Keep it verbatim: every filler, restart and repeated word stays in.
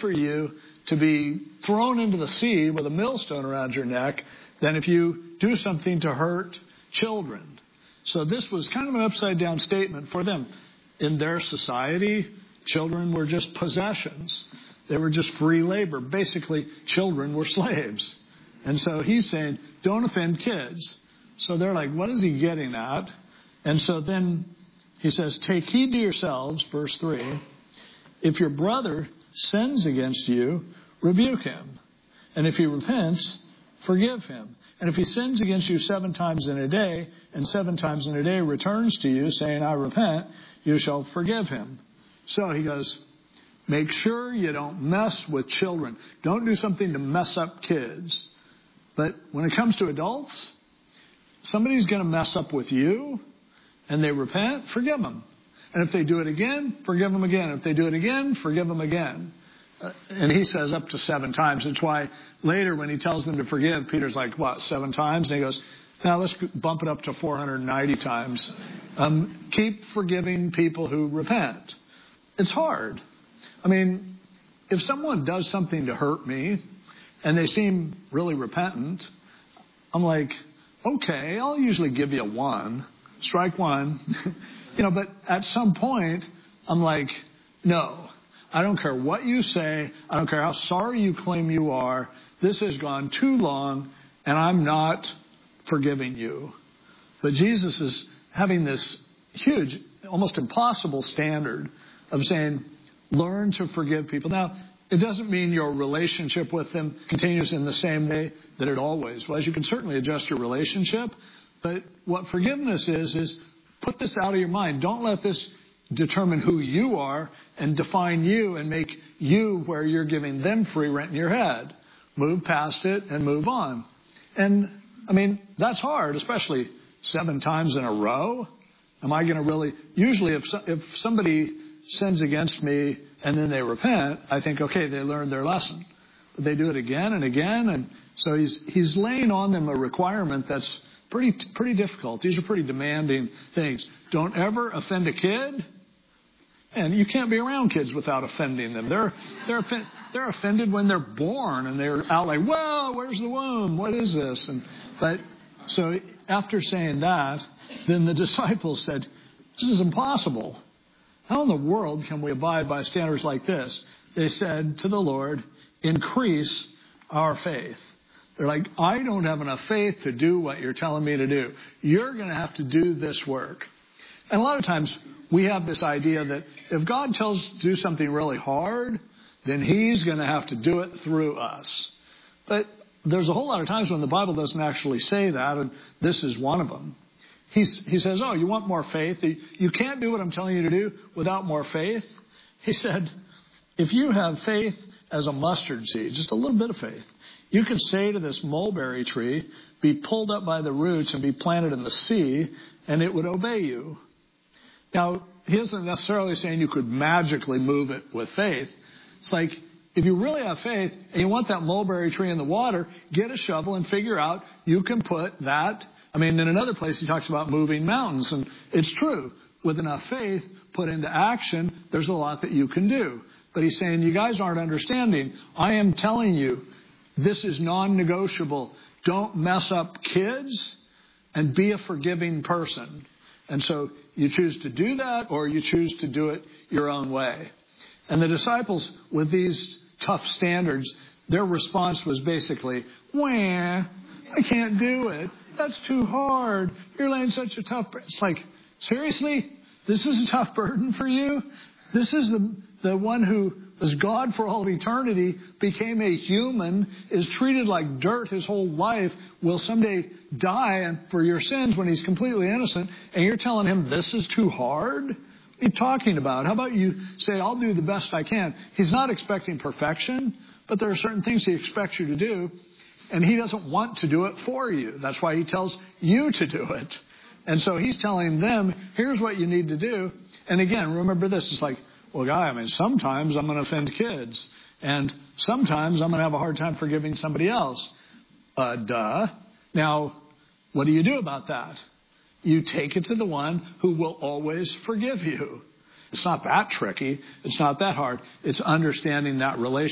for you to be thrown into the sea with a millstone around your neck than if you do something to hurt children. So this was kind of an upside down statement for them. In their society, children were just possessions. They were just free labor. Basically, children were slaves. And so he's saying, don't offend kids. So they're like, what is he getting at? And so then he says, take heed to yourselves, verse three. If your brother sins against you, rebuke him. And if he repents, forgive him. And if he sins against you seven times in a day, and seven times in a day returns to you, saying, I repent, you shall forgive him. So he goes, make sure you don't mess with children. Don't do something to mess up kids. But when it comes to adults, somebody's going to mess up with you, and they repent, forgive them. And if they do it again, forgive them again. If they do it again, forgive them again. Uh, and he says up to seven times. It's why later when he tells them to forgive, Peter's like, what, seven times? And he goes, now let's bump it up to four hundred ninety times. Um, keep forgiving people who repent. It's hard. I mean, if someone does something to hurt me and they seem really repentant, I'm like, okay, I'll usually give you a one. Strike one. You know, but at some point, I'm like, no, I don't care what you say. I don't care how sorry you claim you are. This has gone too long, and I'm not forgiving you. But Jesus is having this huge, almost impossible standard of saying, learn to forgive people. Now, it doesn't mean your relationship with them continues in the same way that it always was. You can certainly adjust your relationship. But what forgiveness is, is put this out of your mind. Don't let this determine who you are and define you and make you where you're giving them free rent in your head. Move past it and move on. And, I mean, that's hard, especially seven times in a row. Am I going to really... Usually if if somebody sins against me and then they repent, I think, okay, they learned their lesson. But they do it again and again. And so he's he's laying on them a requirement that's pretty pretty difficult. These are pretty demanding things. Don't ever offend a kid. And you can't be around kids without offending them. They're they're offen- they're offended when they're born, and they're out like, whoa, where's the womb? What is this? And but so after saying that, then the disciples said, this is impossible. How in the world can we abide by standards like this? They said to the Lord, increase our faith. They're like, I don't have enough faith to do what you're telling me to do. You're going to have to do this work. And a lot of times we have this idea that if God tells us to do something really hard, then he's going to have to do it through us. But there's a whole lot of times when the Bible doesn't actually say that, and this is one of them. He's, he says, oh, you want more faith? You can't do what I'm telling you to do without more faith. He said, if you have faith as a mustard seed, just a little bit of faith, you can say to this mulberry tree, be pulled up by the roots and be planted in the sea, and it would obey you. Now, he isn't necessarily saying you could magically move it with faith. It's like, if you really have faith and you want that mulberry tree in the water, get a shovel and figure out you can put that. I mean, in another place he talks about moving mountains, and it's true. With enough faith put into action, there's a lot that you can do. But he's saying, you guys aren't understanding. I am telling you, this is non-negotiable. Don't mess up kids and be a forgiving person. And so you choose to do that, or you choose to do it your own way. And the disciples, with these tough standards, their response was basically, wah, I can't do it. That's too hard. You're laying such a tough burden. It's like, seriously? This is a tough burden for you? This is the, the one who was God for all of eternity, became a human, is treated like dirt his whole life, will someday die and for your sins when he's completely innocent, and you're telling him this is too hard? What are you talking about? How about you say, I'll do the best I can? He's not expecting perfection, but there are certain things he expects you to do, and he doesn't want to do it for you. That's why he tells you to do it. And so he's telling them, here's what you need to do. And again, remember this, it's like, well, guy, I mean, sometimes I'm going to offend kids, and sometimes I'm going to have a hard time forgiving somebody else. Uh, duh. Now, what do you do about that? You take it to the one who will always forgive you. It's not that tricky. It's not that hard. It's understanding that relationship.